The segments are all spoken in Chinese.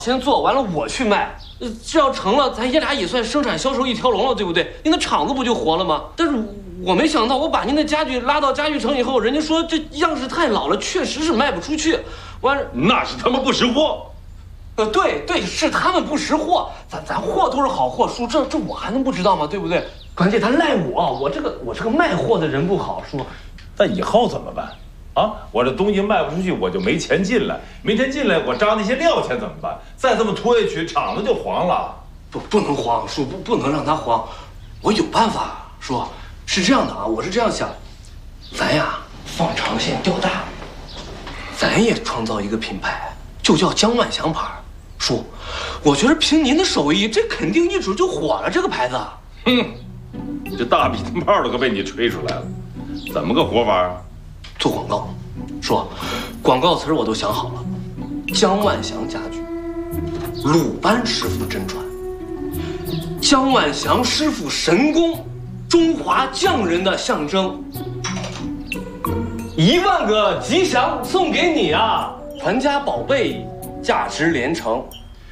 先做完了，我去卖。这要成了，咱爷俩也算生产销售一条龙了，对不对？您的厂子不就活了吗？但是我没想到，我把您的家具拉到家具城以后，人家说这样式太老了，确实是卖不出去。完了， 那是他们不识货。 对，是他们不识货，咱货都是好货，叔，这我还能不知道吗？对不对？关键他赖我这个卖货的人不好，叔。 那以后怎么办？啊，我这东西卖不出去，我就没钱进来，没钱进来，我扎那些料钱怎么办？再这么拖下去，厂子就黄了。 不能慌，叔，不能让他慌，我有办法，叔。是这样的啊，我是这样想，咱呀放长线钓大，咱也创造一个品牌，就叫江万祥牌。叔，我觉得凭您的手艺，这肯定一准就火了这个牌子。 哼，你这大鼻涕泡都给被你吹出来了，怎么个活法？ 做广告，说，广告词我都想好了，江万祥家具，鲁班师傅真传，江万祥师傅神功，中华匠人的象征。1万个吉祥送给你啊，传家宝贝，价值连城。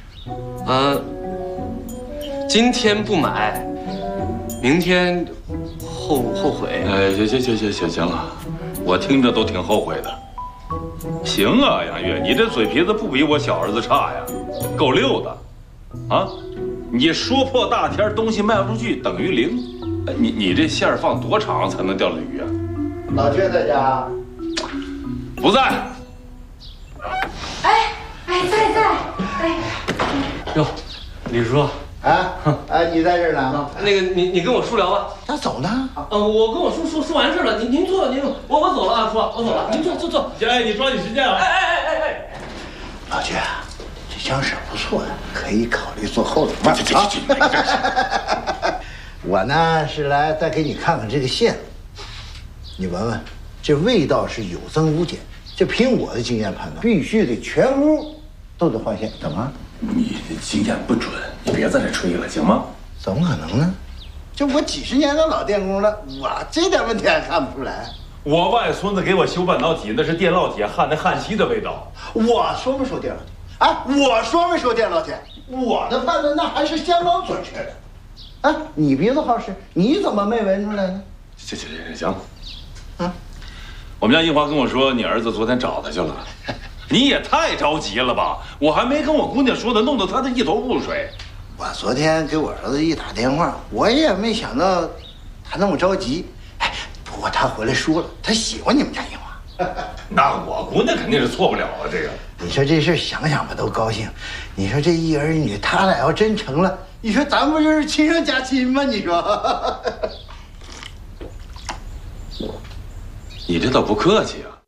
今天不买，明天后悔。 行了。我听着都挺后悔的。行啊，杨月，你这嘴皮子不比我小儿子差呀，够溜的。啊，你说破大天东西卖不出去等于0，你这线放多长才能钓了鱼啊？ 老薛在家？ 不在。 在。 哟，李叔。 你在这儿呢？ 那个，你跟我叔聊吧。 他走呢？ 我跟我叔说完事了，您坐，我走了啊，叔，我走了，您坐。 哎，你抓紧时间啊！ 哎， 老薛，这枪手不错呀，可以考虑做后头啊。我呢是来再给你看看这个线，你闻闻，这味道是有增无减。这凭我的经验判断，必须得全屋都得换线，怎么？ 你的经验不准，你别在这吹了，行吗？ 怎么可能呢？就我几10年的老电工了，我这点问题还看不出来。 我外孙子给我修半导体，那是电烙铁焊的焊锡的味道。 我说没说电烙铁？我说没说电烙铁？我的判断那还是相当准确的。你鼻子好使，你怎么没闻出来呢？ 行。我们家英华跟我说，你儿子昨天找他去了。你也太着急了吧！我还没跟我姑娘说呢，弄得她这一头雾水。 我昨天给我儿子一打电话，我也没想到他那么着急。不过他回来说了，他喜欢你们家英华。 那我姑娘肯定是错不了啊，这个。 你说这事想想吧，都高兴。你说这一儿一女，他俩要真成了，你说咱不就是亲上加亲吗？你说。 你这倒不客气啊。